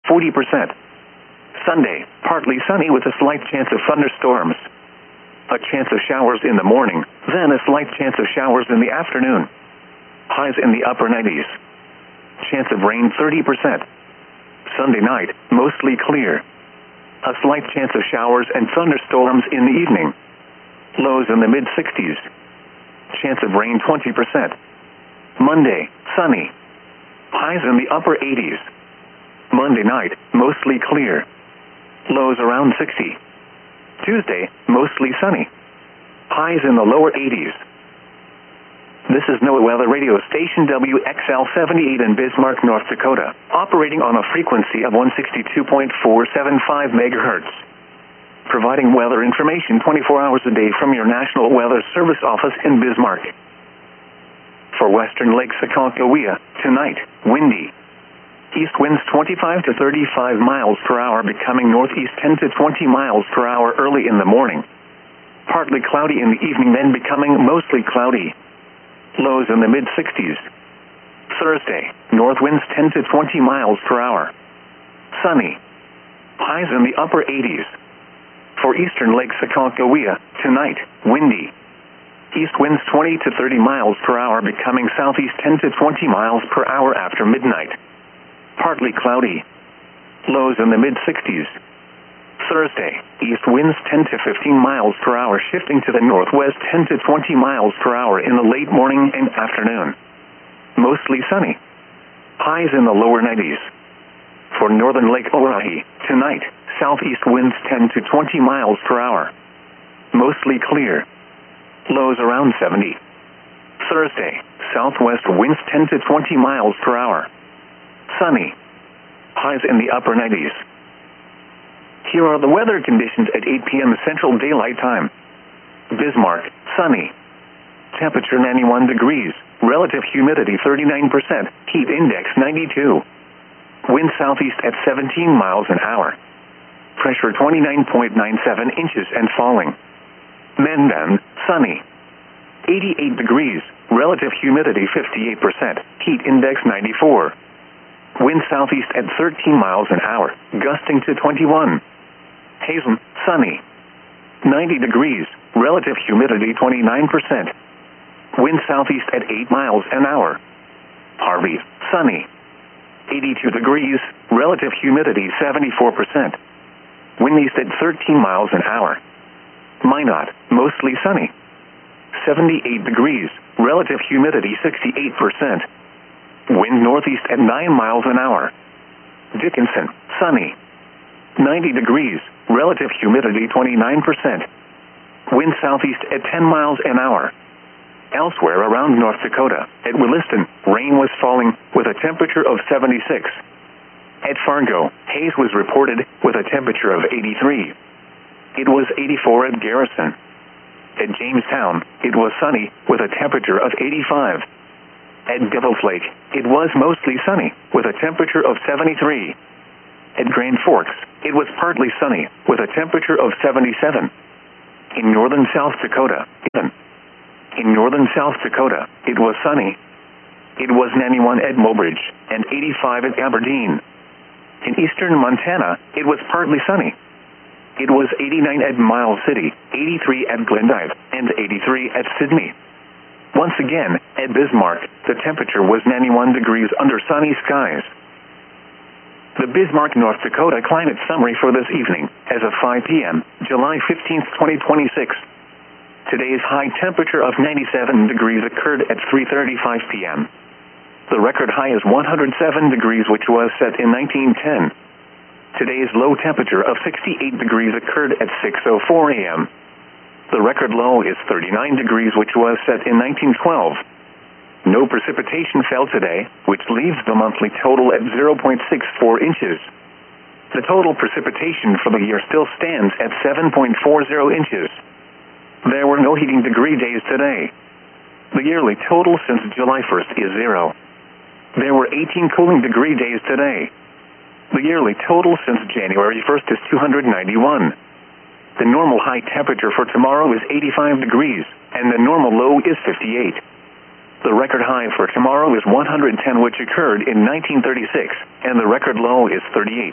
40%. Sunday, partly sunny with a slight chance of thunderstorms. A chance of showers in the morning, then a slight chance of showers in the afternoon. Highs in the upper 90s. Chance of rain 30%. Sunday night, mostly clear. A slight chance of showers and thunderstorms in the evening. Lows in the mid-60s. Chance of rain 20%. Monday, sunny. Highs in the upper 80s. Monday night, mostly clear. Lows around 60. Tuesday, mostly sunny. Highs in the lower 80s. This is NOAA Weather Radio Station WXL-78 in Bismarck, North Dakota, operating on a frequency of 162.475 megahertz. Providing weather information 24 hours a day from your National Weather Service office in Bismarck. For western Lake Aconcagua, tonight, windy. East winds 25 to 35 miles per hour, becoming northeast 10 to 20 miles per hour early in the morning. Partly cloudy in the evening, then becoming mostly cloudy. Lows in the mid-60s. Thursday, north winds 10 to 20 miles per hour. Sunny. Highs in the upper 80s. For eastern Lake Aconcagua, tonight, windy. East winds 20 to 30 miles per hour, becoming southeast 10 to 20 miles per hour after midnight. Partly cloudy. Lows in the mid-60s. Thursday, east winds 10 to 15 miles per hour, shifting to the northwest 10 to 20 miles per hour in the late morning and afternoon. Mostly sunny. Highs in the lower 90s. For northern Lake Oahe, tonight, southeast winds 10 to 20 miles per hour. Mostly clear. Lows around 70. Thursday, southwest winds 10 to 20 miles per hour. Sunny. Highs in the upper 90s. Here are the weather conditions at 8 p.m. Central Daylight Time. Bismarck, sunny. Temperature 91 degrees. Relative humidity 39%. Heat index 92. Wind southeast at 17 miles an hour. Pressure 29.97 inches and falling. Mendon, sunny. 88 degrees. Relative humidity 58%. Heat index 94. Wind southeast at 13 miles an hour, gusting to 21. Hazen, sunny. 90 degrees. Relative humidity 29%. Wind southeast at 8 miles an hour. Harvey, sunny. 82 degrees. Relative humidity 74%. Wind east at 13 miles an hour. Minot, mostly sunny. 78 degrees. Relative humidity 68%. Wind northeast at 9 miles an hour. Dickinson, sunny. 90 degrees. Relative humidity 29%. Wind southeast at 10 miles an hour. Elsewhere around North Dakota, at Williston, rain was falling with a temperature of 76. At Fargo, haze was reported with a temperature of 83. It was 84 at Garrison. At Jamestown, it was sunny with a temperature of 85. At Devil's Lake, it was mostly sunny with a temperature of 73. At Grand Forks, it was partly sunny with a temperature of 77. In northern South Dakota, it was sunny. It was 91 at Mobridge and 85 at Aberdeen. In eastern Montana, it was partly sunny. It was 89 at Miles City, 83 at Glendive, and 83 at Sydney. Once again, at Bismarck, the temperature was 91 degrees under sunny skies. The Bismarck, North Dakota climate summary for this evening, as of 5 p.m., July 15, 2026. Today's high temperature of 97 degrees occurred at 3:35 p.m. The record high is 107 degrees, which was set in 1910. Today's low temperature of 68 degrees occurred at 6:04 a.m. The record low is 39 degrees, which was set in 1912. No precipitation fell today, which leaves the monthly total at 0.64 inches. The total precipitation for the year still stands at 7.40 inches. There were no heating degree days today. The yearly total since July 1st is 0. There were 18 cooling degree days today. The yearly total since January 1st is 291. The normal high temperature for tomorrow is 85 degrees, and the normal low is 58. The record high for tomorrow is 110, which occurred in 1936, and the record low is 38.